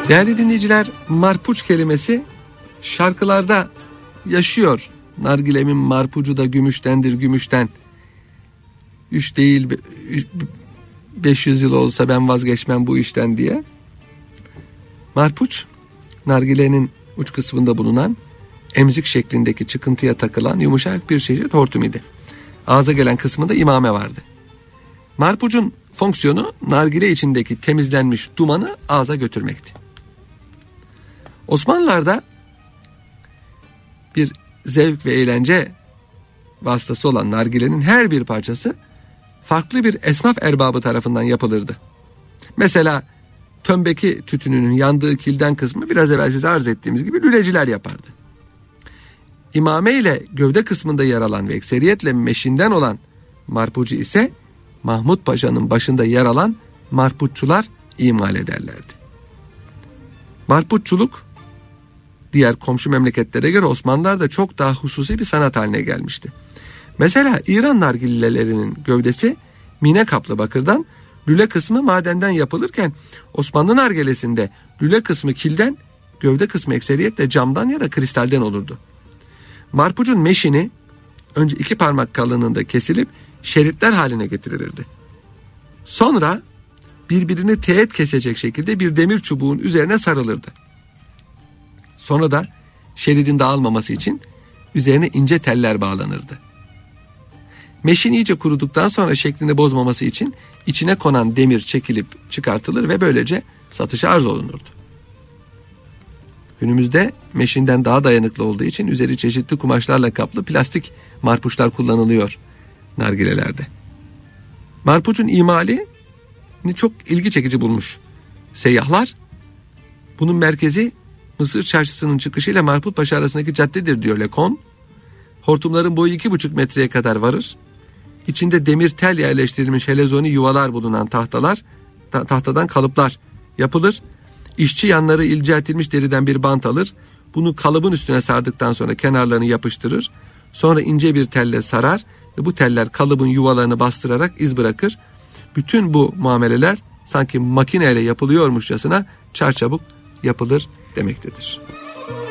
Değerli dinleyiciler, marpuç kelimesi şarkılarda yaşıyor. Nargilemin marpucu da gümüştendir gümüşten. 3 değil 500 yıl olsa ben vazgeçmem bu işten diye. Marpuç, nargilenin uç kısmında bulunan emzik şeklindeki çıkıntıya takılan yumuşak bir çeşit hortum idi. Ağza gelen kısmında imame vardı. Marpucun fonksiyonu nargile içindeki temizlenmiş dumanı ağza götürmekti. Osmanlılar'da bir zevk ve eğlence vasıtası olan nargilenin her bir parçası farklı bir esnaf erbabı tarafından yapılırdı. Mesela tömbeki tütününün yandığı kilden kısmı biraz evvel size arz ettiğimiz gibi lüleciler yapardı. İmame ile gövde kısmında yer alan ve ekseriyetle meşinden olan marpucu ise Mahmut Paşa'nın başında yer alan marpuççular imal ederlerdi. Marpuççuluk diğer komşu memleketlere göre Osmanlılar'da çok daha hususi bir sanat haline gelmişti. Mesela İran nargilelerinin gövdesi mine kaplı bakırdan, lüle kısmı madenden yapılırken Osmanlı nargilesinde lüle kısmı kilden, gövde kısmı ekseriyetle camdan ya da kristalden olurdu. Marpucun meşini önce 2 parmak kalınlığında kesilip şeritler haline getirilirdi. Sonra birbirini teğet kesecek şekilde bir demir çubuğun üzerine sarılırdı. Sonra da şeridin dağılmaması için üzerine ince teller bağlanırdı. Meşin iyice kuruduktan sonra şeklini bozmaması için içine konan demir çekilip çıkartılır ve böylece satışa arz olunurdu. Günümüzde meşinden daha dayanıklı olduğu için üzeri çeşitli kumaşlarla kaplı plastik marpuçlar kullanılıyor nargilelerde. Marpucun imalini çok ilgi çekici bulmuş seyyahlar. Bunun merkezi Mısır Çarşısı'nın çıkışıyla Mahmutpaşa arasındaki caddedir diyor Lecon. Hortumların boyu 2,5 metreye kadar varır. İçinde demir tel yerleştirilmiş helezoni yuvalar bulunan tahtadan kalıplar yapılır. İşçi yanları inceltilmiş deriden bir bant alır. Bunu kalıbın üstüne sardıktan sonra kenarlarını yapıştırır. Sonra ince bir telle sarar ve bu teller kalıbın yuvalarını bastırarak iz bırakır. Bütün bu muameleler sanki makineyle yapılıyormuşçasına çarçabuk yapılır demektedir.